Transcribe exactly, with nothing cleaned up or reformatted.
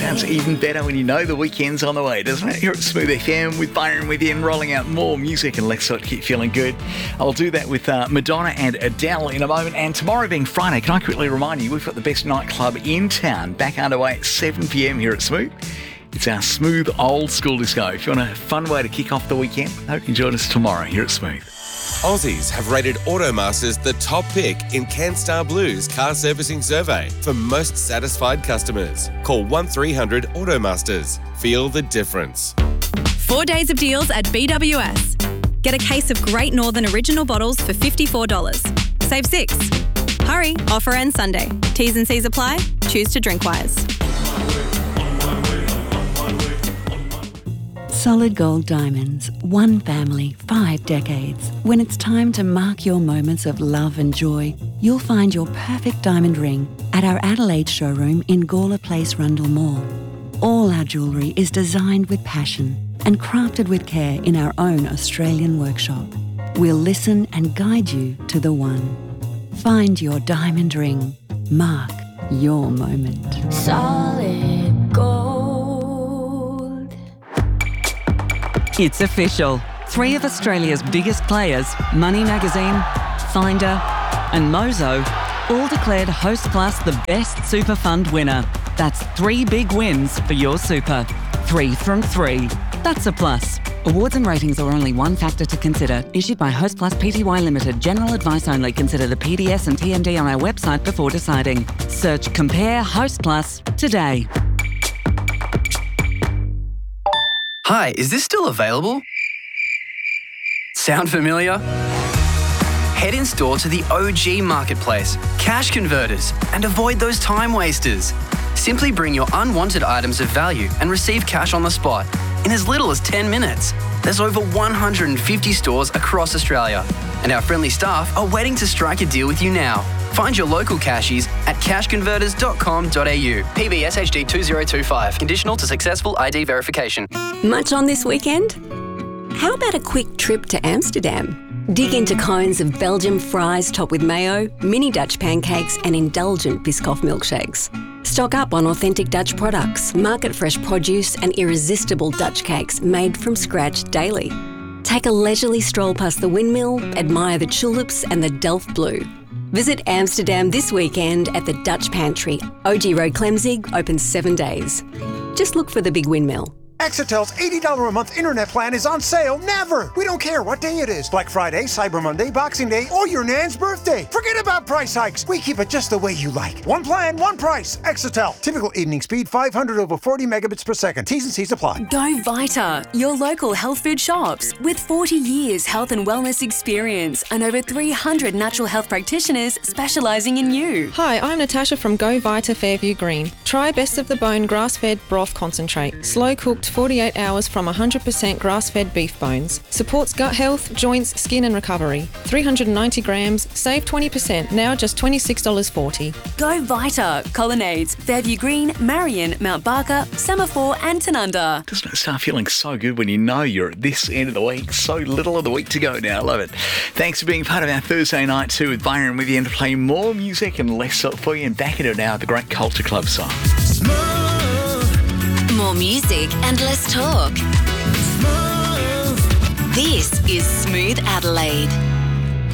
sounds even better when you know the weekend's on the way, doesn't it? Here at Smooth F M with Byron within, rolling out more music and let's sort of keep feeling good. I'll do that with uh, Madonna and Adele in a moment. And tomorrow being Friday, can I quickly remind you, we've got the best nightclub in town back underway at seven p.m. here at Smooth. It's our Smooth Old School Disco. If you want a fun way to kick off the weekend, I hope you join us tomorrow here at Smooth. Aussies have rated Automasters the top pick in CanStar Blue's car servicing survey for most satisfied customers. Call one three hundred Automasters. Feel the difference. Four days of deals at B W S. Get a case of Great Northern Original bottles for fifty-four dollars. Save six. Hurry, offer ends Sunday. T's and C's apply. Choose to drink wise. Solid Gold Diamonds, one family, five decades. When it's time to mark your moments of love and joy, you'll find your perfect diamond ring at our Adelaide showroom in Gawler Place, Rundle Mall. All our jewellery is designed with passion and crafted with care in our own Australian workshop. We'll listen and guide you to the one. Find your diamond ring. Mark your moment. Solid Gold. It's official. Three of Australia's biggest players, Money Magazine, Finder and Mozo, all declared Hostplus the best super fund winner. That's three big wins for your super. Three from three. That's a plus. Awards and ratings are only one factor to consider. Issued by Hostplus Pty Limited. General advice only. Consider the P D S and T M D on our website before deciding. Search Compare Hostplus today. Hi, is this still available? Sound familiar? Head in store to the O G Marketplace, Cash Converters, and avoid those time wasters. Simply bring your unwanted items of value and receive cash on the spot in as little as ten minutes. There's over one hundred fifty stores across Australia, and our friendly staff are waiting to strike a deal with you now. Find your local cashies at cash converters dot com dot a u. P B S H D two zero two five. Conditional to successful I D verification. Much on this weekend? How about a quick trip to Amsterdam? Dig into cones of Belgian fries topped with mayo, mini Dutch pancakes and indulgent Biscoff milkshakes. Stock up on authentic Dutch products, market-fresh produce and irresistible Dutch cakes made from scratch daily. Take a leisurely stroll past the windmill, admire the tulips and the Delft Blue. Visit Amsterdam this weekend at the Dutch Pantry. O G Road Clemzig, open seven days. Just look for the big windmill. Exitel's eighty dollars a month internet plan is on sale never. We don't care what day it is. Black Friday, Cyber Monday, Boxing Day, or your nan's birthday. Forget about price hikes. We keep it just the way you like. One plan, one price. Exitel. Typical evening speed, five hundred over forty megabits per second. T's and C's apply. Go Vita, your local health food shops. With forty years health and wellness experience and over three hundred natural health practitioners specialising in you. Hi, I'm Natasha from Go Vita Fairview Green. Try Best of the Bone grass-fed broth concentrate. Slow cooked forty-eight hours from one hundred percent grass-fed beef bones. Supports gut health, joints, skin and recovery. three hundred ninety grams, save twenty percent, now just twenty-six dollars forty. Go Vita, Colonnades, Fairview Green, Marion, Mount Barker, Semaphore and Tanunda. Doesn't it start feeling so good when you know you're at this end of the week? So little of the week to go now. I love it. Thanks for being part of our Thursday night too with Byron with you to play more music and less salt for you, and back into it now with the great Culture Club song. More music and less talk. This is Smooth Adelaide.